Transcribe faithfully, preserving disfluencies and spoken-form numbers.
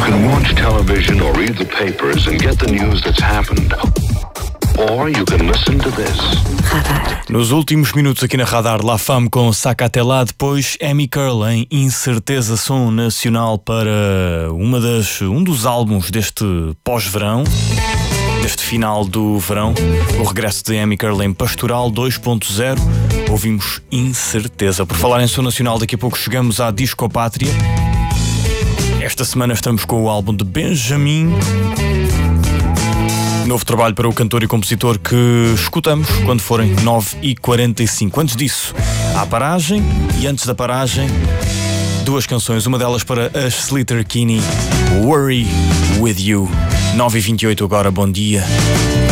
can watch television or read the papers and get the news that's happened. Or you can listen to this. Radar. Nos últimos minutos aqui na Radar, La Femme com Sacatelá, depois Amy Curl em Incerteza, som nacional para uma das, um dos álbuns deste pós-verão, deste final do verão, o regresso de Amy Curl em Pastoral dois ponto zero, ouvimos Incerteza. Por falar em som nacional, daqui a pouco chegamos à Discopátria. Esta semana estamos com o álbum de Benjamin, novo trabalho para o cantor e compositor que escutamos quando forem nove e quarenta e cinco. Antes disso, há a paragem, e antes da paragem, duas canções, uma delas para a Sleater-Kinney, Worry With You. nove e vinte e oito agora, bom dia.